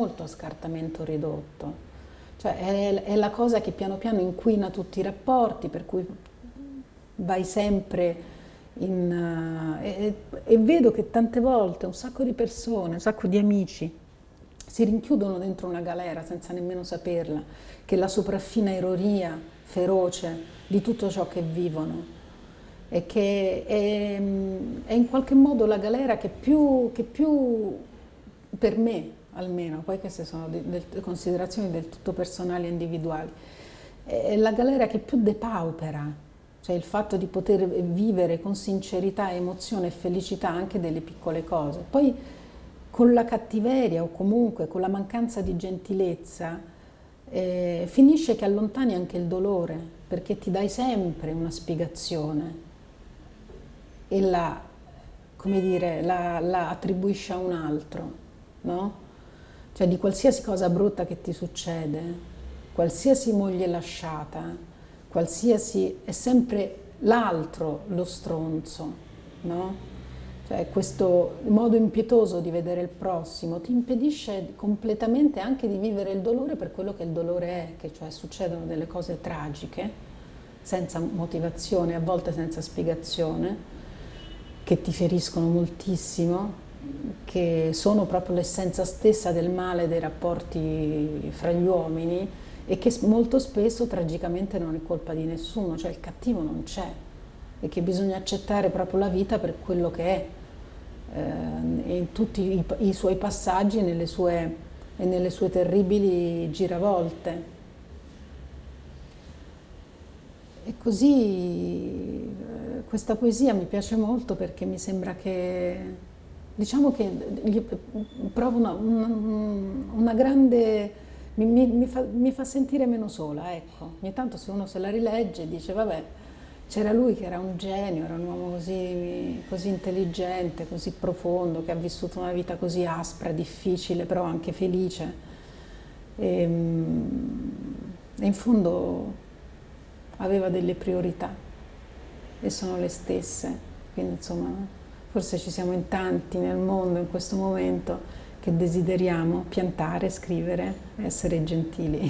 molto a scartamento ridotto. Cioè è la cosa che piano piano inquina tutti i rapporti, per cui vai sempre e vedo che tante volte un sacco di persone, un sacco di amici si rinchiudono dentro una galera senza nemmeno saperla, che è la sopraffina ironia feroce di tutto ciò che vivono e che è in qualche modo la galera che più per me almeno, poi queste sono considerazioni del tutto personali e individuali, è la galera che più depaupera, cioè il fatto di poter vivere con sincerità, emozione e felicità anche delle piccole cose. Poi con la cattiveria o comunque con la mancanza di gentilezza finisce che allontani anche il dolore, perché ti dai sempre una spiegazione e come dire, la attribuisci a un altro, no? Cioè di qualsiasi cosa brutta che ti succede, qualsiasi moglie lasciata, qualsiasi, è sempre l'altro lo stronzo, no? Cioè questo modo impietoso di vedere il prossimo ti impedisce completamente anche di vivere il dolore per quello che il dolore è, che cioè succedono delle cose tragiche, senza motivazione, a volte senza spiegazione, che ti feriscono moltissimo, che sono proprio l'essenza stessa del male dei rapporti fra gli uomini e che molto spesso tragicamente non è colpa di nessuno, cioè il cattivo non c'è e che bisogna accettare proprio la vita per quello che è, in tutti i suoi passaggi e nelle sue terribili giravolte. E così questa poesia mi piace molto perché mi sembra che, diciamo che provo una grande, mi fa sentire meno sola, ecco. Ogni tanto se uno se la rilegge dice, vabbè, c'era lui che era un genio, era un uomo così intelligente, così profondo, che ha vissuto una vita così aspra, difficile, però anche felice. E in fondo aveva delle priorità e sono le stesse, quindi insomma forse ci siamo in tanti nel mondo in questo momento che desideriamo piantare, scrivere, essere gentili.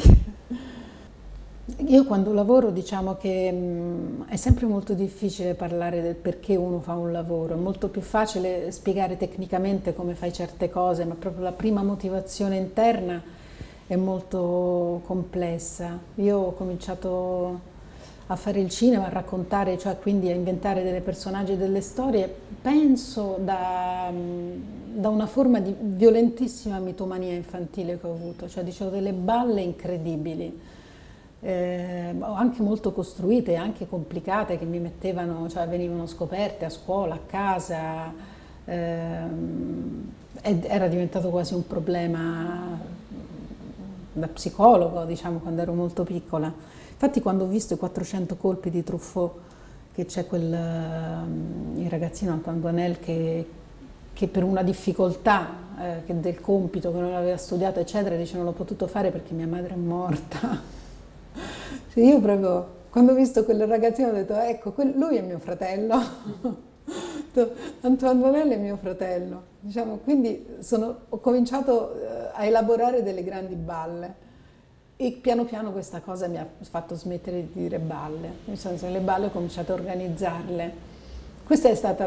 Io quando lavoro diciamo che è sempre molto difficile parlare del perché uno fa un lavoro, è molto più facile spiegare tecnicamente come fai certe cose, ma proprio la prima motivazione interna è molto complessa. Io ho cominciato a fare il cinema, a raccontare, cioè quindi a inventare delle personaggi e delle storie, penso da una forma di violentissima mitomania infantile che ho avuto, cioè dicevo delle balle incredibili, anche molto costruite, anche complicate, che mi mettevano, cioè venivano scoperte a scuola, a casa, ed era diventato quasi un problema da psicologo, diciamo, quando ero molto piccola. Infatti quando ho visto i 400 colpi di Truffaut, che c'è il ragazzino Antoine Doinel che per una difficoltà del compito che non aveva studiato eccetera dice non l'ho potuto fare perché mia madre è morta. Cioè io proprio quando ho visto quel ragazzino ho detto ecco lui è mio fratello. Antoine Doinel è mio fratello, diciamo, quindi ho cominciato a elaborare delle grandi balle. E piano piano questa cosa mi ha fatto smettere di dire balle, nel senso che le balle ho cominciato a organizzarle. Questa è stata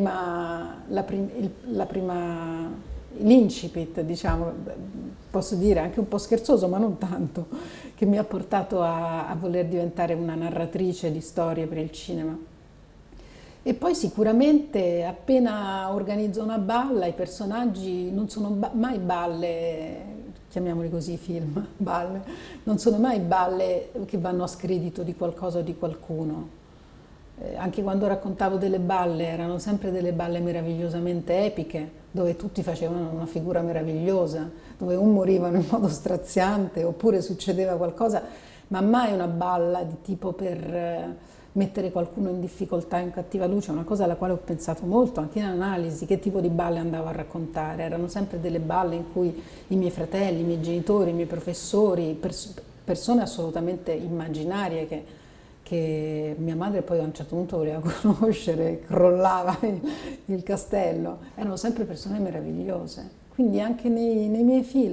l'incipit, diciamo, posso dire anche un po' scherzoso, ma non tanto, che mi ha portato a voler diventare una narratrice di storie per il cinema. E poi sicuramente appena organizzo una balla, i personaggi non sono mai balle, chiamiamoli così i film, balle, non sono mai balle che vanno a scredito di qualcosa o di qualcuno. Anche quando raccontavo delle balle erano sempre delle balle meravigliosamente epiche, dove tutti facevano una figura meravigliosa, dove un morivano in modo straziante oppure succedeva qualcosa, ma mai una balla di tipo per mettere qualcuno in difficoltà, in cattiva luce, una cosa alla quale ho pensato molto, anche in analisi, che tipo di balle andavo a raccontare. Erano sempre delle balle in cui i miei fratelli, i miei genitori, i miei professori, persone assolutamente immaginarie che mia madre poi a un certo punto voleva conoscere, crollava il castello, erano sempre persone meravigliose. Quindi anche nei miei film